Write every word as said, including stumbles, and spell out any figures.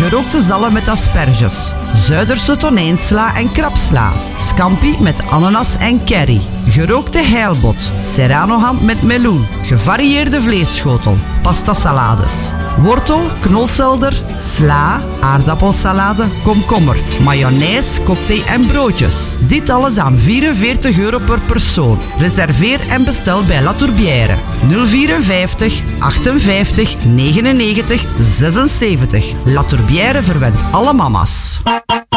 Gerookte zalm met asperges. Zuiderse tonijnsla en krapsla. Scampi met ananas en curry. Gerookte heilbot. Serranoham met meloen. Gevarieerde vleesschotel. Pasta salades. Wortel, knolselder, sla, aardappelsalade, komkommer, mayonaise, cocktail en broodjes. Dit alles aan vierenveertig euro per persoon. Reserveer en bestel bij La Tourbière. nul vierenvijftig, achtenvijftig, negenennegentig, zesenzeventig. La Tourbière verwendt alle mama's.